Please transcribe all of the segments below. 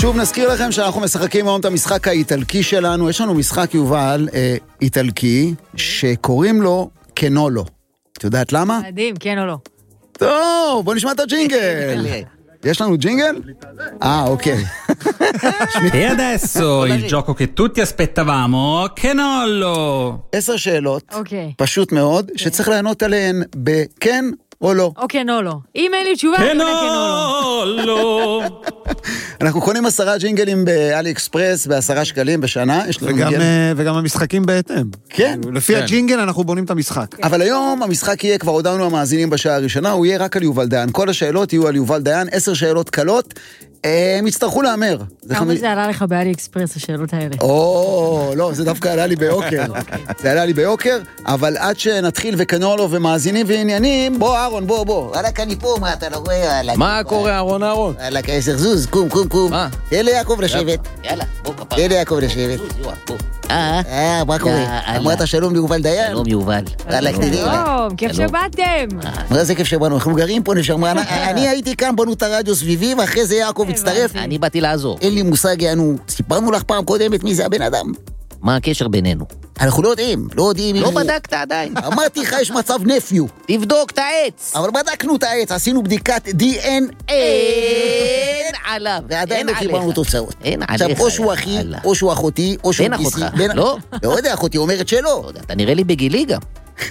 שוב נזכיר לכם שאנחנו משחקים היום את המשחק האיטלקי שלנו. יש לנו משחק יובל איטלקי שקוראים לו כן או לא. את יודעת למה? מדהים, כן או לא. טוב, בוא נשמע את הג'ינגל. יש לנו ג'ינגל? אוקיי. E adesso il gioco che tutti aspettavamo, che nollo! 10 שאלות, אוקיי. פשוט מאוד, שצריך לענות עליהן בכן או לא. או כן או לא. אם אין לי תשובה, אני עונה כן או לא. אנחנו קונים 10 ג'ינגלים באלי אקספרס ב10 שקלים בשנה. וגם המשחקים בהתאם. כן. לפי הג'ינגל אנחנו בונים את המשחק. אבל היום המשחק יהיה, כבר הודענו המאזינים בשעה הראשונה, הוא יהיה רק על יובל דיין. כל השאלות יהיו על יובל דיין, 10 שאלות קלות, הם יצטרכו לאמר. כמה זה עלה לך באלי אקספרס, השאלות האלה? לא, זה דווקא עלה לי ביוקר. זה עלה לי ביוקר, אבל עד שנתחיל וקנולו ומאזינים ועניינים, בוא אהרון, בוא. וואלק, אני פה, מה אתה לא רואה? מה קורה, אהרון? וואלק, 10 זוז, קום. מה? תן ליעקב לשבת. יאללה, בוא כפר. תן ליעקב לשבת. מה קורה? אמרת שלום ליובל דיין? שלום יובל. וואלק, תראי. שלום, כיף שבאתם. מה זה כיף שבאנו? אנחנו גרים פה נשמע. אני הייתי כאן, בנו את הרדיו סביבי, ואחרי זה יעקב הצטרף. אני באתי לעזור. אין לי מושג, סיפרנו לך פעם קודמת מי זה הבן אדם. מה הקשר בינינו? אנחנו לא יודעים. לא בדקת עדיין. אמרתי לך, יש מצב נפיו. תבדוק את העץ. אבל בדקנו את העץ, עשינו בדיקת DNA. אין עליו. ועדיין לא קיבלנו תוצאות. אין עליך. עכשיו, או שהוא אחי, או שהוא אחותי, או שהוא אין גיסי. אחותך, לא? לא יודע, אחותי אומרת שלא. אתה נראה לי בגילי גם.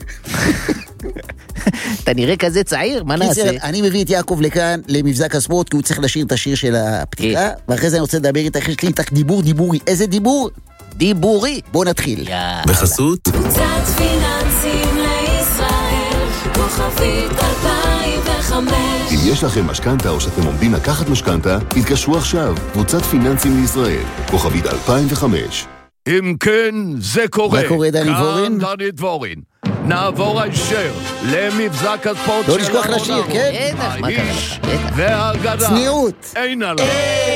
אתה נראה כזה צעיר, מה נעשה? אני מביא את יעקב לכאן למבזק הספורט, כי הוא צריך לשיר את השיר של הפתיחה, ואחרי זה אני רוצה לדבר איתך, יש לי איתך דיבורי. איזה דיבור? דיבורי. בוא נתחיל. בחסות קבוצת פיננסים לישראל, כוכבית 2005. אם יש לכם משכנתה או שאתם עומדים לקחת משכנתה, התקשרו עכשיו. קבוצת פיננסים לישראל, כוכבית 2005. אם כן, זה קורה. מה קורה, דני דבורין? כאן דני דבורין. נעבור הישר למבזק הספורט לא לשכוח לשיר, כן? בטח, מה קרה לך? והאגדה. צניעות. אין עליו.